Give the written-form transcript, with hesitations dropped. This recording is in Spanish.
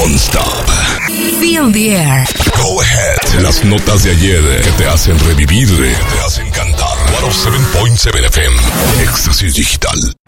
Non-stop. Feel the air. Go ahead. Las notas de ayer que te hacen revivir, que te hacen cantar. 107.7 FM. Éxtasis Digital.